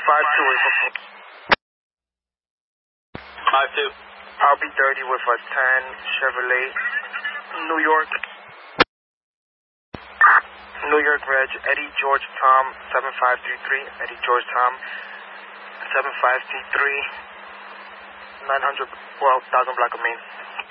5-2. I'll be dirty with a 10 Chevrolet, New York Reg, Eddie George Tom 7533, Eddie George Tom 7533, 900, 1000 block of main.